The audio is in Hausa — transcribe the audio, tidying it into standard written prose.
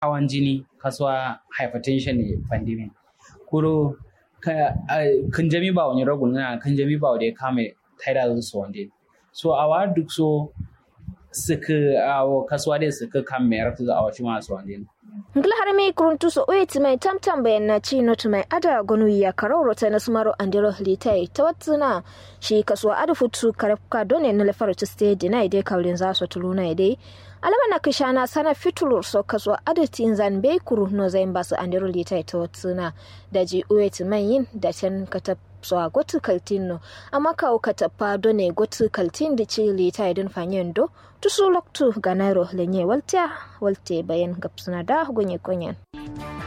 hawan jini kaswa hypertension ne pandemic kuro kan jami ba wani ragun na kan jami ba da kame tidal so wande so awa duk so suka awo kaswa da suka kame yarta da awashi masu wande ngla harami kuruntu so wait mai tamtam bayan na ci not mai ada gonu ya karoro ta nasmaro andero litai tawatsuna shi kaswa ada futu karafka done na lafar to stage na ide kaulin za so tuluna ide alama na kishana sana fitulur so kaswa ada tinzan be kuru no zain basu andero litai tawatsuna daji wait mai yin da can kata so a gotu kaltin no amma kawo katapa done gotu kaltin da ci litai din fanyendo tusu loktu ganaro lenye walte bayan gapsuna da gonye konyan